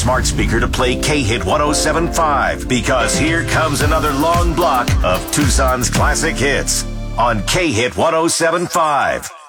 smart speaker to play K-Hit 1075, because here comes another long block of Tucson's classic hits on K-Hit 1075.